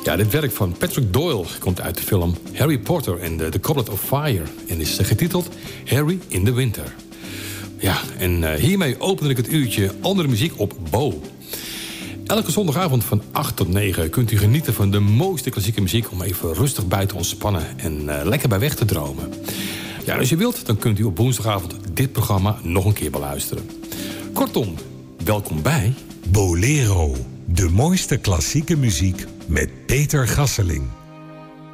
Ja, dit werk van Patrick Doyle komt uit de film Harry Potter en The Goblet of Fire. En is getiteld Harry in the Winter. Ja, en hiermee open ik het uurtje andere muziek op Bo. Elke zondagavond van 8 tot 9 kunt u genieten van de mooiste klassieke muziek om even rustig bij te ontspannen en lekker bij weg te dromen. Ja, en als je wilt, dan kunt u op woensdagavond dit programma nog een keer beluisteren. Kortom, welkom bij Bolero, de mooiste klassieke muziek met Peter Gasseling.